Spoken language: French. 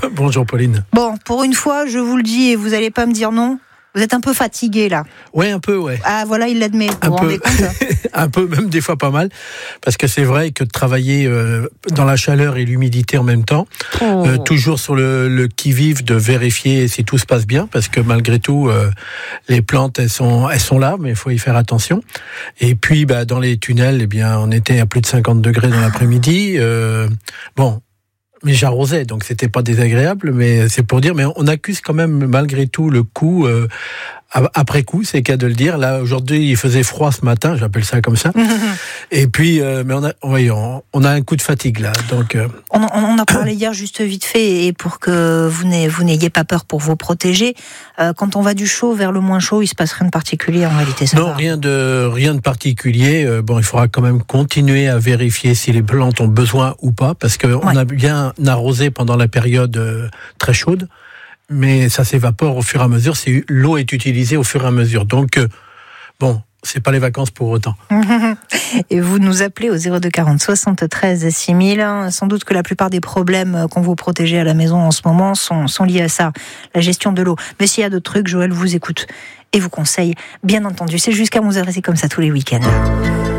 Bonjour Pauline. Bon, pour une fois, je vous le dis et vous n'allez pas me dire non. Vous êtes un peu fatigué là. Ouais, un peu, ouais. Ah voilà, il l'admet. Vous vous rendez compte ? Un peu, même des fois pas mal. Parce que c'est vrai que de travailler dans la chaleur et l'humidité en même temps, toujours sur le qui-vive de vérifier si tout se passe bien, parce que malgré tout, les plantes, elles sont là, mais il faut y faire attention. Et puis, dans les tunnels, eh bien, on était à plus de 50 degrés dans l'après-midi. Mais j'arrosais, donc c'était pas désagréable, mais c'est pour dire, mais on accuse quand même malgré tout le coup, après coup, c'est le cas de le dire. Là, aujourd'hui, il faisait froid ce matin, j'appelle ça comme ça. Et puis, mais on a un coup de fatigue là, donc. On a parlé hier juste vite fait, et pour que vous n'ayez pas peur pour vous protéger, quand on va du chaud vers le moins chaud, il se passe rien de particulier en réalité. Ça non, va. rien de particulier. Il faudra quand même continuer à vérifier si les plantes ont besoin ou pas, parce que on a bien arrosé pendant la période très chaude. Mais ça s'évapore au fur et à mesure, l'eau est utilisée au fur et à mesure. Donc, c'est pas les vacances pour autant. Et vous nous appelez au 02 40 73 6000. Sans doute que la plupart des problèmes qu'on vous protégez à la maison en ce moment sont liés à ça, la gestion de l'eau. Mais s'il y a d'autres trucs, Joël vous écoute et vous conseille, bien entendu. C'est jusqu'à 11h et c'est comme ça tous les week-ends.